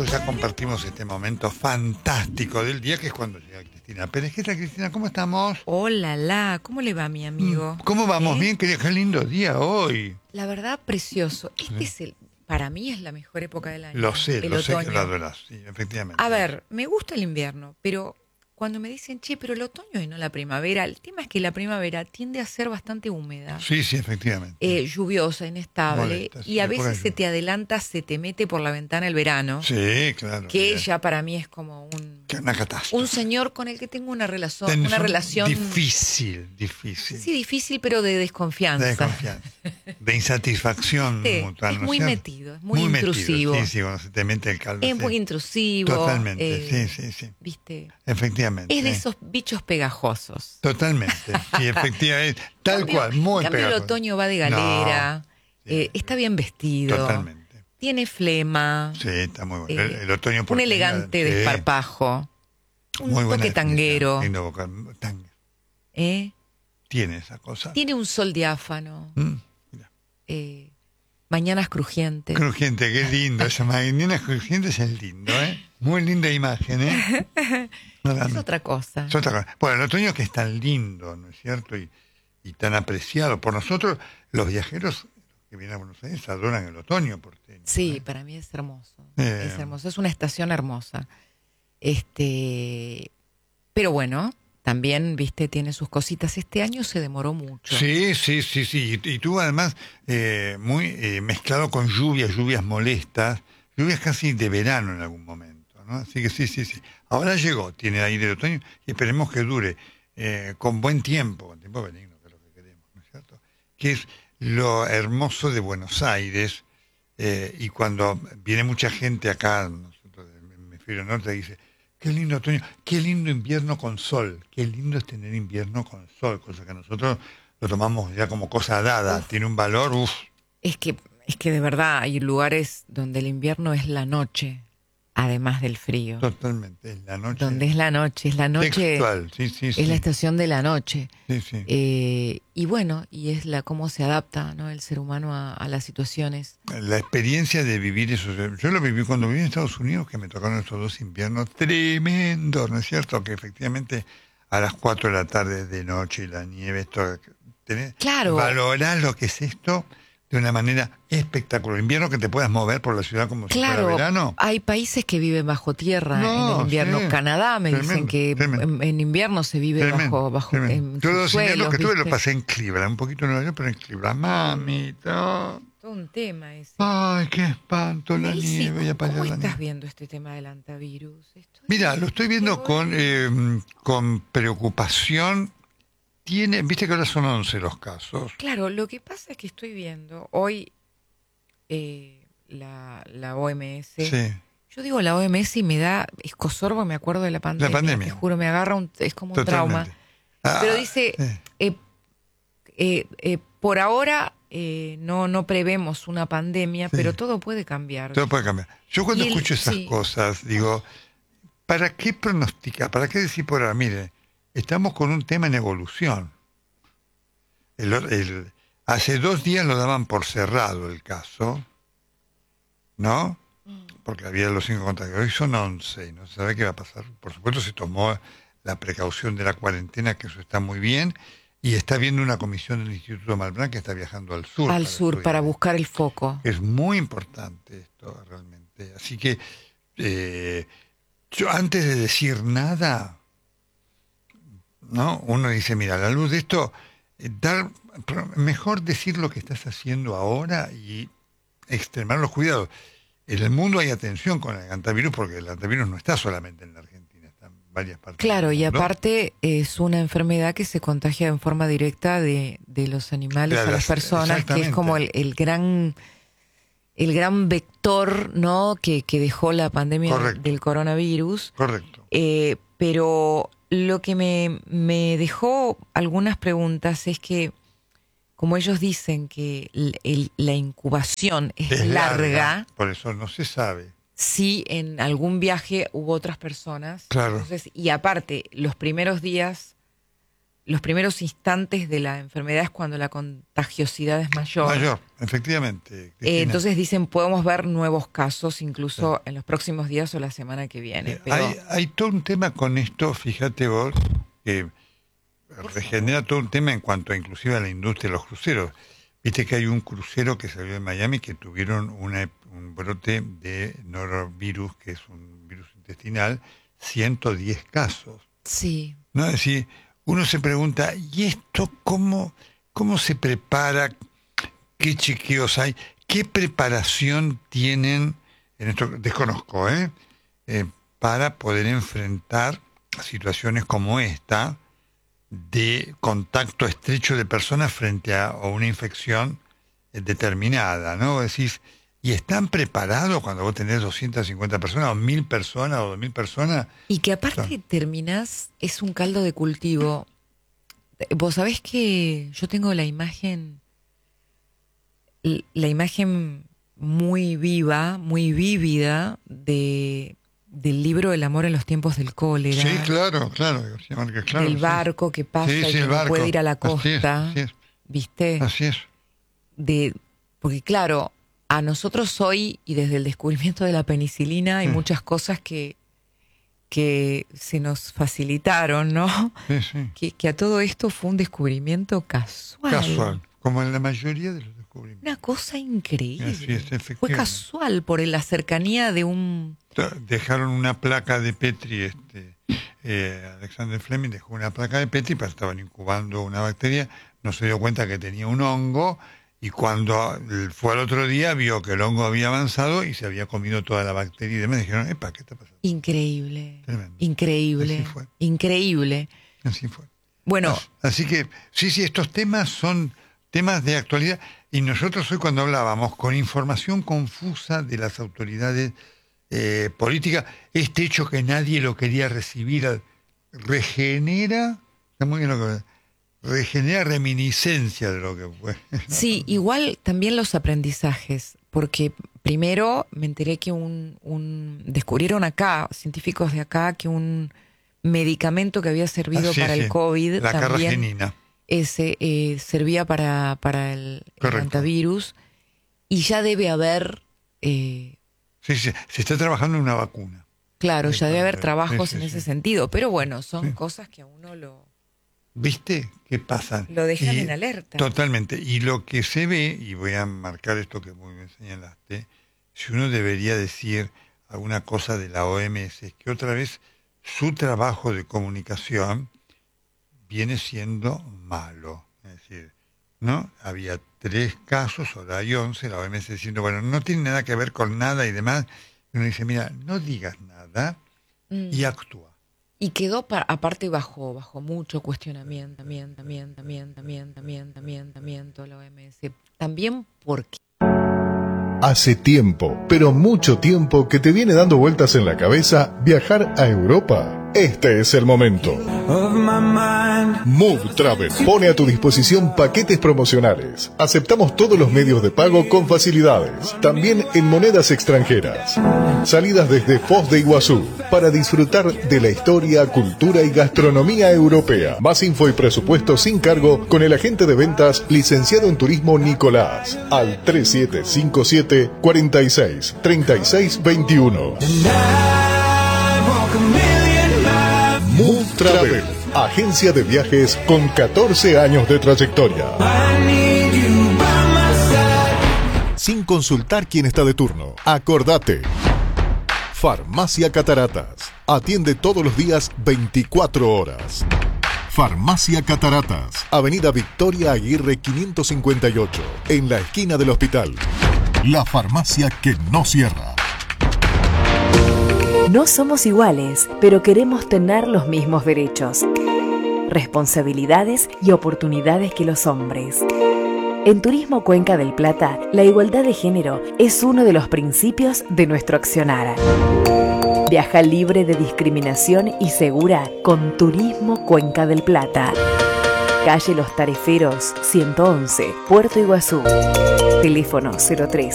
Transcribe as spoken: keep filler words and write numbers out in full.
ya compartimos este momento fantástico del día, que es cuando llega Cristina Pérez. ¿Qué tal, Cristina? ¿Cómo estamos? Hola, la, ¿cómo le va, mi amigo? ¿Cómo vamos? ¿Eh? Bien, qué, qué lindo día hoy. La verdad, precioso. Este Sí. es el, para mí es la mejor época del año. Lo sé, el lo otoño. sé que lo adorás, sí, efectivamente. A ver, me gusta el invierno, pero cuando me dicen, che, pero el otoño y no la primavera, el tema es que la primavera tiende a ser bastante húmeda. Sí, sí, efectivamente. Eh, lluviosa, inestable, Molesta, sí, y a época veces de se lluvia. te adelanta, se te mete por la ventana el verano, Sí, claro. que bien. ya para mí es como un, Que una catástrofe. un señor con el que tengo una relación, Ten- una son relación Difícil, difícil. sí, difícil, pero de desconfianza. De confianza. De insatisfacción Sí, mutual, es ¿no muy cierto? metido, es muy metido, intrusivo. sí, sí, cuando se te mete el caldo. Es sí. muy intrusivo. Totalmente, eh, sí, sí, sí. ¿Viste? Efectivamente. Es de eh. esos bichos pegajosos. Totalmente, sí, efectivamente. Tal Cambio- cual, muy En cambio, el pegajoso. otoño va de galera, No, sí, eh, está bien vestido, totalmente. tiene flema, Sí, está muy bueno. El, eh, el otoño un porteño, elegante sí, desparpajo, un muy buena toque definición. tanguero, Lindo vocal, tanga. ¿eh? Tiene esa cosa. Tiene un sol diáfano, Mm, mira. eh, mañanas crujientes. Crujiente, qué lindo. Esa mañana crujiente es lindo, ¿eh? Muy linda imagen, ¿eh? Es Realmente. otra cosa. Es otra cosa. Bueno, el otoño que es tan lindo, ¿no es cierto? Y, y tan apreciado por nosotros, los viajeros que vienen a Buenos Aires adoran el otoño porteño. Sí, ¿eh? para mí es hermoso. Eh. Es hermoso, es una estación hermosa. Este, pero bueno, también, viste, tiene sus cositas. Este año se demoró mucho. Sí, sí, sí, sí. Y, y tuvo además eh, muy eh, mezclado con lluvias, lluvias molestas, lluvias casi de verano en algún momento, ¿no? Así que sí, sí, sí. Ahora llegó, tiene aire de otoño y esperemos que dure eh, con buen tiempo, con tiempo benigno, que es lo que queremos, ¿no es cierto? Que es lo hermoso de Buenos Aires. Eh, y cuando viene mucha gente acá, nosotros del hemisferio norte, dice, qué lindo otoño, qué lindo invierno con sol, qué lindo es tener invierno con sol, cosa que nosotros lo tomamos ya como cosa dada, Uf. tiene un valor, uff, Es que, es que de verdad hay lugares donde el invierno es la noche, además del frío. totalmente, es la noche. Donde es la noche, es la noche, textual, sí, sí, es sí, la estación de la noche. sí, sí. Eh, y bueno, y es la cómo se adapta, ¿no?, el ser humano a, a las situaciones. La experiencia de vivir eso, yo lo viví cuando viví en Estados Unidos, que me tocaron estos dos inviernos tremendos, ¿no es cierto? Que efectivamente a las cuatro de la tarde de noche y la nieve, esto, tenés, Claro. valorás lo que es esto de una manera espectacular. Invierno que te puedas mover por la ciudad como si Claro, fuera verano. hay países que viven bajo tierra No, en el invierno. sí. Canadá me Tremendo, dicen que tremendo. en, en invierno se vive Tremendo, bajo, bajo tremendo. en Yo los inviernos subsuelos, que tuve ¿viste? los pasé en Cleveland, un poquito en Nueva York, pero en Cleveland. Mamita. Todo un tema ese. Ay, qué espanto la Daisy, nieve y ¿cómo apagar la estás nieve. viendo este tema del antivirus? Estoy- Mira, lo estoy viendo Hoy- con, eh, con preocupación. Tiene, viste que ahora son once los casos. Claro, lo que pasa es que estoy viendo hoy eh, la, la O M S. Sí. Yo digo la O M S y me da escozor porque me acuerdo de la pandemia. pandemia. Te juro, me agarra un, es como un trauma. Totalmente. Ah, Pero dice, sí. eh, eh, eh, por ahora eh, no, no prevemos una pandemia, Sí. pero todo puede cambiar. Todo puede cambiar. Yo cuando Y el- escucho esas sí. cosas, digo, ¿para qué pronosticar? ¿Para qué decir por ahora? Mire, estamos con un tema en evolución. El, el- hace dos días lo daban por cerrado el caso, ¿no? Porque había los cinco contagios. Hoy son once y no se sabe qué va a pasar. Por supuesto se tomó la precaución de la cuarentena, que eso está muy bien, y está viendo una comisión del Instituto Malbrán que está viajando al sur. Al para sur estudiar. para buscar el foco. Es muy importante esto realmente. Así que eh, yo antes de decir nada, ¿no? Uno dice, mira, a la luz de esto, eh, dar, mejor decir lo que estás haciendo ahora y extremar los cuidados. En el mundo hay atención con el antivirus porque el antivirus no está solamente en la Argentina, está en varias partes. Claro, del y mundo. aparte es una enfermedad que se contagia en forma directa de, de los animales De a las las- personas, que es como el, el gran el gran vector, ¿no?, que, que dejó la pandemia Correcto. del coronavirus. Correcto. Eh, pero lo que me, me dejó algunas preguntas es que, como ellos dicen que el- el- la incubación es, Es larga, por eso no se sabe. si en algún viaje hubo otras personas. Claro. Entonces, y aparte, los primeros días los primeros instantes de la enfermedad es cuando la contagiosidad es mayor. Mayor, efectivamente. Eh, entonces dicen, podemos ver nuevos casos incluso sí. en los próximos días o la semana que viene. Sí. Pero... Hay, hay todo un tema con esto, fíjate vos, que regenera todo un tema en cuanto a inclusive a la industria de los cruceros. Viste que hay un crucero que salió de Miami que tuvieron una, un brote de norovirus, que es un virus intestinal, ciento diez casos. Sí. ¿No? Es decir, uno se pregunta, ¿y esto cómo, cómo se prepara? ¿Qué chequeos hay? ¿Qué preparación tienen, en esto desconozco, ¿eh? Eh, para poder enfrentar situaciones como esta de contacto estrecho de personas frente a, a una infección determinada, ¿no? Decís, ¿y están preparados cuando vos tenés doscientas cincuenta personas o mil personas o dos mil personas? Y que aparte son... terminás, es un caldo de cultivo. Vos sabés que yo tengo la imagen, la imagen muy viva, muy vívida de... del libro El amor en los tiempos del cólera. Sí, claro, claro. claro del sí. barco que pasa sí, sí, y que no barco. puede ir a la costa. Así es, así es. ¿Viste? Así es. De, porque claro, a nosotros hoy y desde el descubrimiento de la penicilina hay sí. muchas cosas que, que se nos facilitaron, ¿no? Sí, sí. Que, que a todo esto fue un descubrimiento casual. Casual, como en la mayoría de los descubrimientos. Una cosa increíble. Así es, fue casual por la cercanía de un... Dejaron una placa de Petri, este, eh, Alexander Fleming dejó una placa de Petri, pero estaban incubando una bacteria, no se dio cuenta que tenía un hongo, y cuando fue al otro día vio que el hongo había avanzado y se había comido toda la bacteria y demás, dijeron, epa, ¿qué está pasando? Increíble. Tremendo. Increíble. Así fue. Increíble. Así fue. Bueno. Así que, sí, sí, estos temas son temas de actualidad, y nosotros hoy cuando hablábamos con información confusa de las autoridades eh, políticas, este hecho que nadie lo quería recibir, regenera, está muy bien lo que regenera reminiscencia de lo que fue. Sí, igual también los aprendizajes, porque primero me enteré que un, un descubrieron acá, científicos de acá, que un medicamento que había servido ah, sí, para sí. el COVID la también carragenina. Ese eh, servía para, para el, el antivirus, y ya debe haber... Eh, sí, sí, se está trabajando en una vacuna. Claro, ya debe haber trabajos sí, sí, en ese sí. sentido, pero bueno, son sí. cosas que a uno lo... ¿Viste qué pasa? Lo dejan y, en alerta. Totalmente. Y lo que se ve, y voy a marcar esto que muy bien señalaste, si uno debería decir alguna cosa de la O M S, es que otra vez su trabajo de comunicación viene siendo malo. Es decir, ¿no? Había tres casos, ahora hay once, la O M S diciendo, bueno, no tiene nada que ver con nada y demás. Y uno dice, mira, no digas nada mm. y actúa. Y quedó pa- aparte bajo bajo mucho cuestionamiento, también, también, también, también, también, también, también, todo la O M S. También porque... Hace tiempo, pero mucho tiempo, que te viene dando vueltas en la cabeza viajar a Europa. Este es el momento. Move Travel pone a tu disposición paquetes promocionales. Aceptamos todos los medios de pago con facilidades, también en monedas extranjeras. Salidas desde Foz de Iguazú para disfrutar de la historia, cultura y gastronomía europea. Más info y presupuesto sin cargo con el agente de ventas licenciado en turismo Nicolás al tres siete cinco siete, cuatro seis, tres seis dos uno. Move Travel, agencia de viajes con catorce años de trayectoria. Sin consultar quién está de turno, acordate. Farmacia Cataratas, atiende todos los días veinticuatro horas. Farmacia Cataratas, Avenida Victoria Aguirre quinientos cincuenta y ocho, en la esquina del hospital. La farmacia que no cierra. No somos iguales, pero queremos tener los mismos derechos, responsabilidades y oportunidades que los hombres. En Turismo Cuenca del Plata, la igualdad de género es uno de los principios de nuestro accionar. Viaja libre de discriminación y segura con Turismo Cuenca del Plata. Calle Los Tareferos, ciento once, Puerto Iguazú. Teléfono cero tres,